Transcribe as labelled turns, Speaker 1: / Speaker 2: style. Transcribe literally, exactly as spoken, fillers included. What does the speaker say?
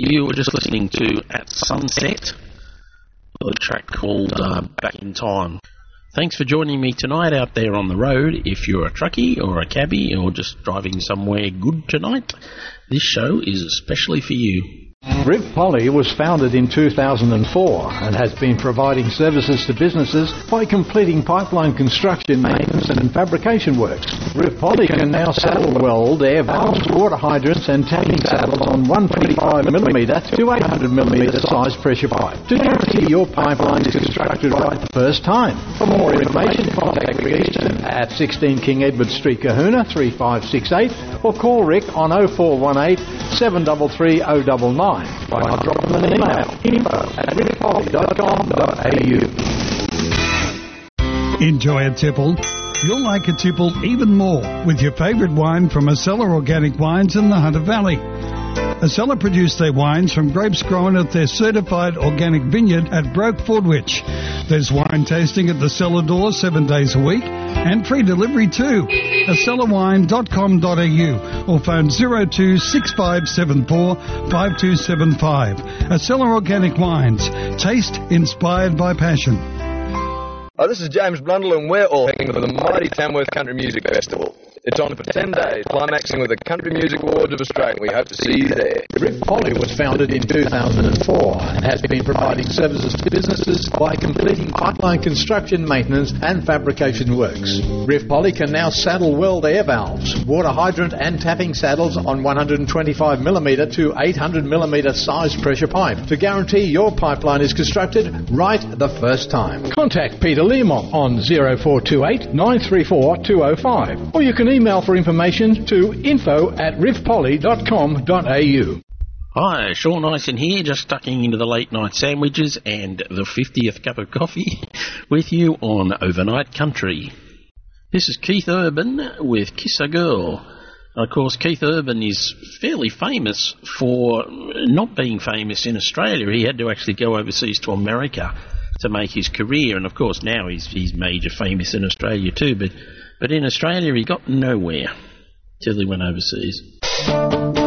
Speaker 1: You were just listening to At Sunset, a track called uh, Back in Time. Thanks for joining me tonight out there on the road. If you're a truckie or a cabbie or just driving somewhere good tonight, this show is especially for you.
Speaker 2: Riv Poly was founded in two thousand four and has been providing services to businesses by completing pipeline construction, maintenance and fabrication works. Riv Poly can now saddle weld air valves, water hydrants and tapping saddles on one twenty-five millimeter to eight hundred millimeter size pressure pipe to guarantee your pipeline is constructed right the first time. For more information, contact Rick Easton at sixteen King Edward Street, Kahuna, three five six eight, or call Rick on oh four one eight, seven three three, oh nine nine. Why not drop them an email, info at riv poly dot com dot a u.
Speaker 3: Enjoy a tipple? You'll like a tipple even more with your favourite wine from Acela Organic Wines in the Hunter Valley. Acela produce their wines from grapes grown at their certified organic vineyard at Broke Fordwich. There's wine tasting at the cellar door seven days a week and free delivery too. acela wine dot com dot a u or phone zero two six five seven four five two seven five. Acela Organic Wines. Taste inspired by passion.
Speaker 4: Oh, this is James Blundell and we're all heading for the mighty Tamworth Country Music Festival. It's on for ten days, climaxing with the Country Music Awards of Australia. We hope to see you there.
Speaker 2: Riv Poly was founded in two thousand four and has been providing services to businesses by completing pipeline construction, maintenance and fabrication works. Riv Poly can now saddle weld air valves, water hydrant and tapping saddles on one twenty-five millimeter to eight hundred millimeter size pressure pipe to guarantee your pipeline is constructed right the first time. Contact Peter Learmont on oh four two eight, nine three four, two oh five or you can email for information to info at riv poly dot com dot a u.
Speaker 1: Hi, Sean Ison here, just tucking into the late night sandwiches and the fiftieth cup of coffee with you on Overnight Country. This is Keith Urban with Kiss a Girl. Of course, Keith Urban is fairly famous for not being famous in Australia. He had to actually go overseas to America to make his career, and of course now he's he's major famous in Australia too, but but in Australia he got nowhere till he went overseas.